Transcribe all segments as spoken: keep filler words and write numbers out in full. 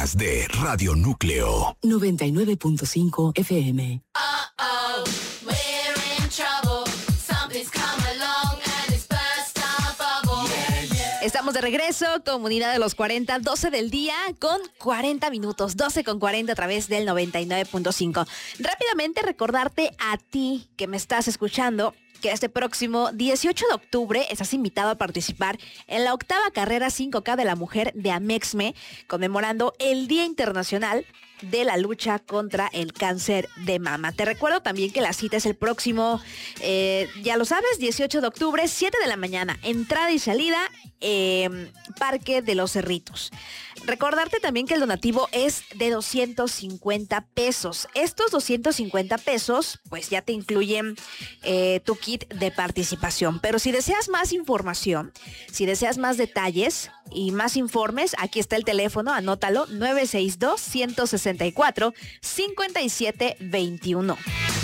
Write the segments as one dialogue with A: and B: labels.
A: mañanas de Radio Núcleo.
B: noventa y nueve punto cinco F M.
C: Uh-oh, we're in trouble. Something's come along and it's burst our bubble. Yeah, yeah.
D: Estamos de regreso, comunidad de los cuarenta, doce del día con cuarenta minutos, doce con cuarenta a través del noventa y nueve punto cinco. Rápidamente recordarte a ti que me estás escuchando que este próximo dieciocho de octubre estás invitado a participar en la octava carrera cinco K de la mujer de Amexme, conmemorando el Día Internacional de la lucha contra el cáncer de mama. Te recuerdo también que la cita es el próximo, eh, ya lo sabes, dieciocho de octubre, siete de la mañana, entrada y salida, eh, Parque de los Cerritos. Recordarte también que el donativo es de doscientos cincuenta pesos. Estos doscientos cincuenta pesos, pues ya te incluyen eh, tu kit de participación. Pero si deseas más información, si deseas más detalles y más informes, aquí está el teléfono, anótalo, nueve seis dos, uno seis cuatro, cinco siete dos uno.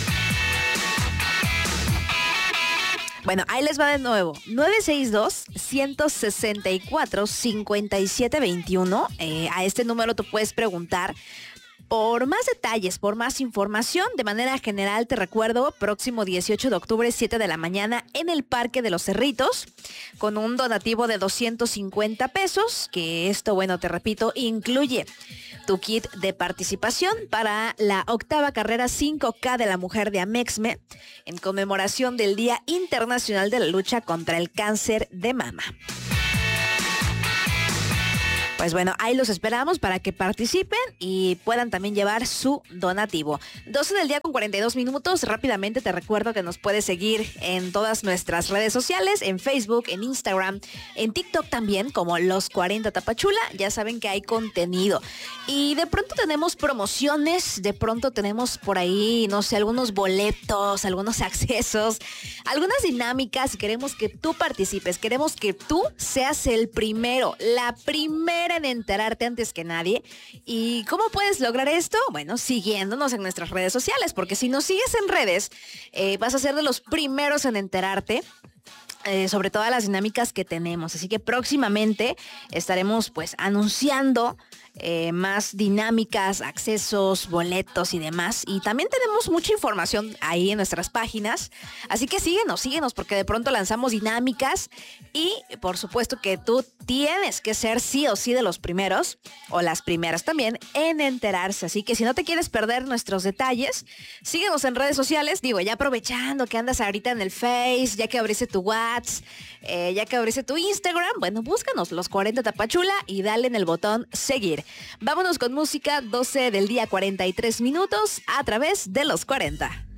D: Bueno, ahí les va de nuevo. nueve seis dos, uno seis cuatro, cinco siete dos uno. Eh, a este número tú puedes preguntar por más detalles, por más información. De manera general, te recuerdo, próximo dieciocho de octubre, siete de la mañana, en el Parque de los Cerritos, con un donativo de doscientos cincuenta pesos, que esto, bueno, te repito, incluye tu kit de participación para la octava carrera cinco K de la mujer de Amexme, en conmemoración del Día Internacional de la Lucha contra el Cáncer de Mama. Pues bueno, ahí los esperamos para que participen y puedan también llevar su donativo. doce del día con cuarenta y dos minutos. Rápidamente te recuerdo que nos puedes seguir en todas nuestras redes sociales, en Facebook, en Instagram, en TikTok también, como Los cuarenta Tapachula. Ya saben que hay contenido. Y de pronto tenemos promociones, de pronto tenemos por ahí, no sé, algunos boletos, algunos accesos, algunas dinámicas. Queremos que tú participes, queremos que tú seas el primero, la primera en enterarte antes que nadie. ¿Y cómo puedes lograr esto? Bueno, siguiéndonos en nuestras redes sociales, porque si nos sigues en redes, eh, vas a ser de los primeros en enterarte eh, sobre todas las dinámicas que tenemos. Así que próximamente estaremos pues anunciando Eh, más dinámicas, accesos, boletos y demás. Y también tenemos mucha información ahí en nuestras páginas. Así que síguenos, síguenos, porque de pronto lanzamos dinámicas y por supuesto que tú tienes que ser sí o sí de los primeros o las primeras también en enterarse. Así que si no te quieres perder nuestros detalles, síguenos en redes sociales. Digo, ya aprovechando que andas ahorita en el Face, ya que abriste tu WhatsApp, eh, ya que abriste tu Instagram, bueno, búscanos Los cuarenta Tapachula y dale en el botón seguir. Vámonos con música, doce del día, cuarenta y tres minutos, a través de Los cuarenta.